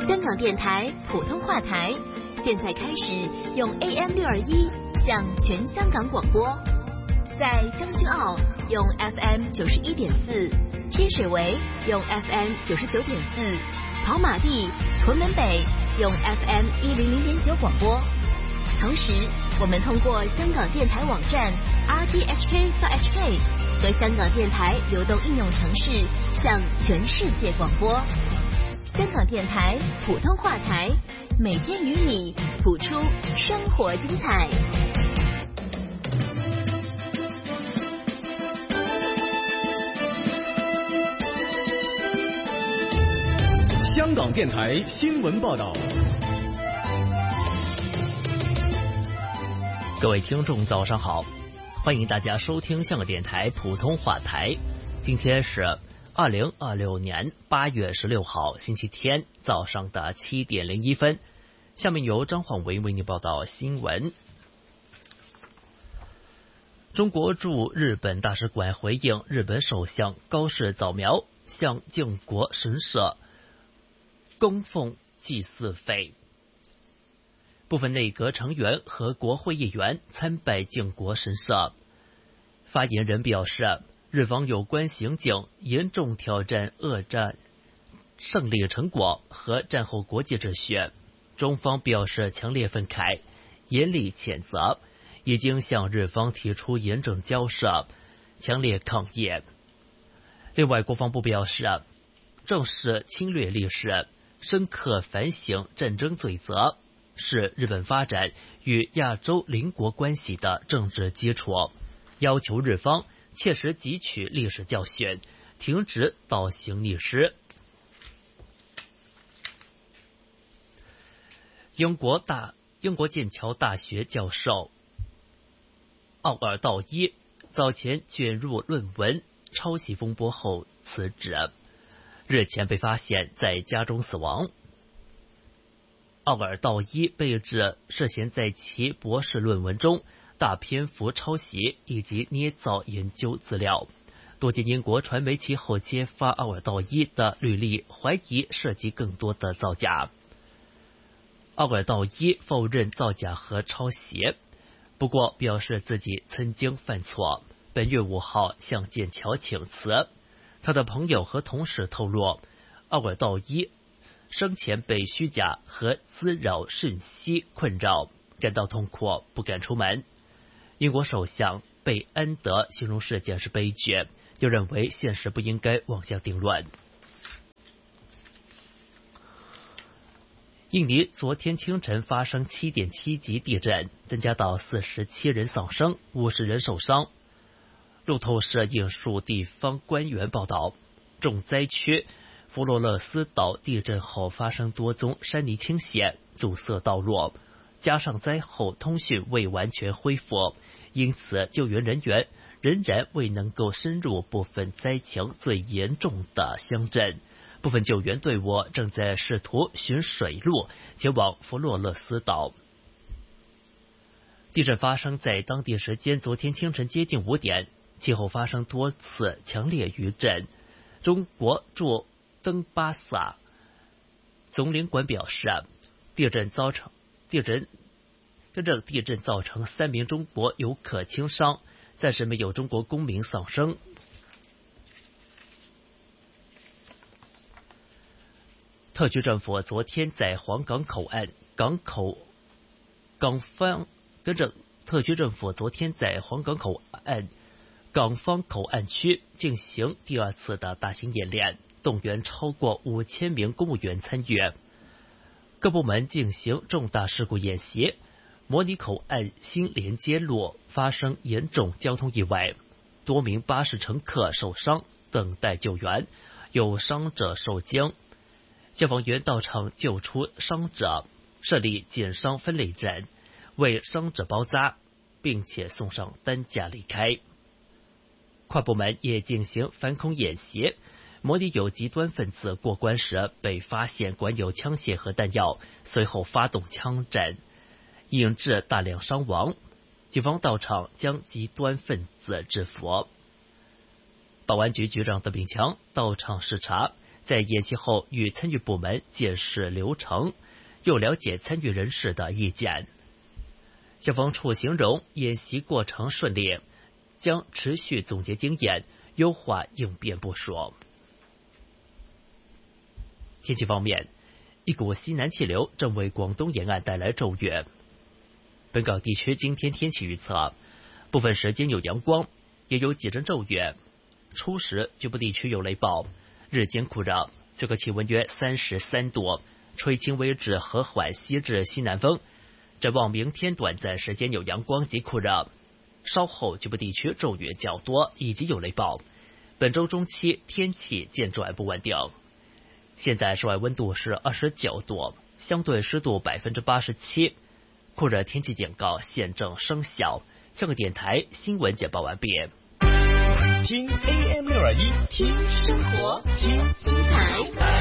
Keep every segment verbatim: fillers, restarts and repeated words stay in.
香港电台普通话台现在开始用 A M 六二一向全香港广播，在将军澳用 F M 九十一点四，天水围用 F M 九十九点四，跑马地、屯门北用 F M 一零零点九广播。同时，我们通过香港电台网站 r t h k dot h k 和香港电台流动应用程式向全世界广播。香港电台普通话台，每天与你谱出生活精彩。 香港电台新闻报道。 各位听众早上好，欢迎大家收听香港电台普通话台。今天是二零二六年八月十六号星期天早上的七点零一分，下面由张晃维为您报道新闻。中国驻日本大使馆回应日本首相高市早苗向靖国神社供奉祭祀费，部分内阁成员和国会议员参拜靖国神社。发言人表示，日方有关行径严重挑战恶战胜利成果和战后国际秩序，中方表示强烈愤慨，严厉谴责，已经向日方提出严正交涉，强烈抗议。另外，国防部表示，正视侵略历史，深刻反省战争罪责，是日本发展与亚洲邻国关系的政治基础，要求日方切实汲取历史教训，停止倒行逆施。英国大英国剑桥大学教授奥尔道伊早前卷入论文抄袭风波后辞职，日前被发现在家中死亡。奥尔道伊被指涉嫌在其博士论文中大篇幅抄袭以及捏造研究资料，多间英国传媒其后揭发奥尔道伊的履历，怀疑涉及更多的造假。奥尔道伊否认造假和抄袭，不过表示自己曾经犯错，本月五号向剑桥请辞。他的朋友和同事透露，奥尔道伊生前被虚假和滋扰讯息困扰，感到痛苦，不敢出门。英国首相贝恩德形容事件是悲剧，又认为现实不应该妄下定论。印尼昨天清晨发生 七点七 级地震，增加到四十七人丧生，五十人受伤。路透社引述地方官员报道，重灾区弗洛勒斯岛地震后发生多宗山泥倾斜，阻塞道路，加上灾后通讯未完全恢复，因此救援人员仍然未能够深入部分灾情最严重的乡镇。部分救援队伍正在试图寻水路前往弗洛勒斯岛。地震发生在当地时间昨天清晨接近五点，其后发生多次强烈余震。中国驻登巴萨总领馆表示，地震造成地震跟着地震造成三名中国游客轻伤，暂时没有中国公民丧生。特区政府昨天在黄港口岸港口港方跟着特区政府昨天在黄港口岸港方口岸区进行第二次的大型演练，动员超过五千名公务员参与，各部门进行重大事故演习，模拟口岸新连接路发生严重交通意外，多名巴士乘客受伤，等待救援，有伤者受惊。消防员到场救出伤者，设立减伤分类站，为伤者包扎，并且送上担架离开。跨部门也进行反恐演习，模拟有极端分子过关时被发现管有枪械和弹药，随后发动枪战，引致大量伤亡。警方到场将极端分子制服。保安局局长邓炳强到场视察， 在演习后与参与部门解释流程，又了解参与人士的意见。消防处形容演习过程顺利，将持续总结经验，优化应变部署。天气方面，一股西南气流正为广东沿岸带来骤雨。本港地区今天天气预测，部分时间有阳光，也有几阵骤雨，初时局部地区有雷暴，日间酷热，最高气温约三十三度，吹轻微至和缓西至西南风。展望明天短暂时间有阳光及酷热，稍后局部地区骤雨较多以及有雷暴。本周中期天气渐转不稳定。现在室外温度是二十九度，相对湿度百分之八十七，酷热天气警告现正生效。香港电台新闻简报完毕。 听 A M 六二一， 听生活，听精彩，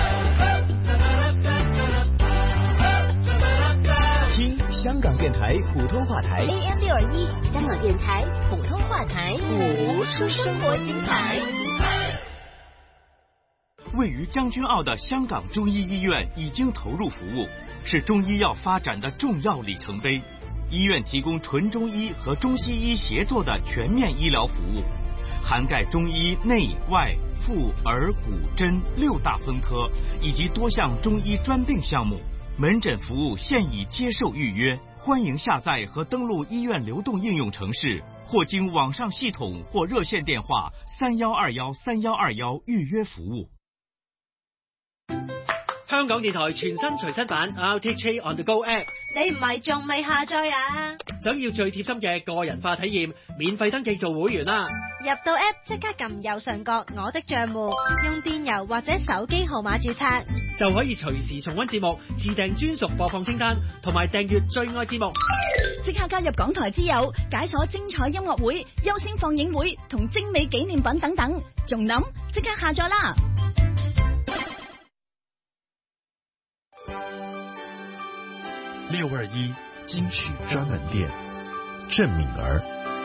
听香港电台普通话台 A M 六二一，香港电台普通话台， 谱出生活精彩。 位于将军澳的香港中医医院已经投入服务，是中医药发展的重要里程碑。医院提供纯中医和中西医协作的全面医疗服务，涵盖中医内外妇儿骨针六大分科以及多项中医专病项目。门诊服务现已接受预约，欢迎下载和登录医院流动应用程式，或经网上系统或热线电话三幺二幺三幺二幺预約服務。 香港電台全新隨身版 R T H On The Go App， 你唔係仲未下載啊？ 想要最貼心嘅個人化體驗，免費登記做會員啦！ 入到 App 即刻撳右上角我的帳戶，用電郵或者手機號碼註冊， 就可以隨時重溫節目，自訂專屬播放清單，同埋訂閱最愛節目。 即刻加入港台之友，解鎖精彩音樂會、優先放映會同精美紀念品等等，仲諗即刻下載啦！ 六二一金曲專門店，鄭敏兒。